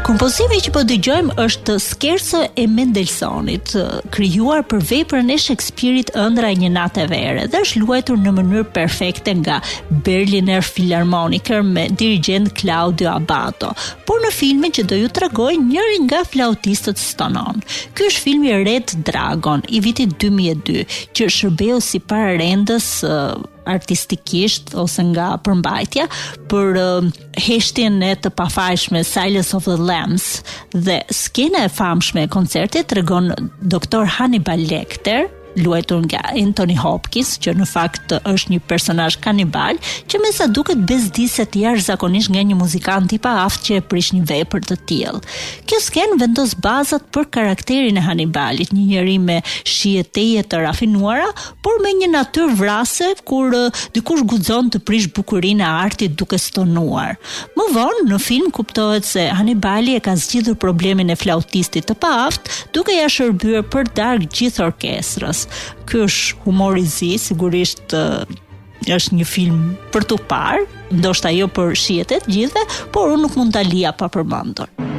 Kompozimi që po dëgjojmë është Scherzo e Mendelssohnit, krijuar për veprën e Shakespeare-it Ëndra e një nate vere dhe është luajtur në mënyrë perfekte nga Berliner Philharmoniker me dirigent Claudio Abbado, por në filmin që do ju tregoj njëri nga flautistët stonon. Ky është filmi Red Dragon i vitit 2002, që shërbeu si pararendës artistikisht ose nga përmbajtja për heshtjen e të pafajshme Silence of the Lambs, dhe skena e famshme e koncertit tregon Dr. Hannibal Lecter, luajtur nga Anthony Hopkins, që në fakt është një personazh kanibal, që me sa duket bezdiset jashtëzakonisht nga një muzikant i paaft që e prish një vepër të tillë. Kjo skenë vendos bazat për karakterin e Hannibalit, një njeri me shije teje të rafinuara, por me një natyrë vrase kur dikush guxon të prish bukurinë e artit duke stonuar. Më vonë në film kuptohet se Hannibali e ka zgjidhur problemin e flautistit të paaft, duke ja shërbyer për darkë gjithë orkestrës. Ky është humor i zi, sigurisht është një film për tu parë, ndoshta jo për shihet e të gjithëve, por unë nuk mund ta lija pa përmendur.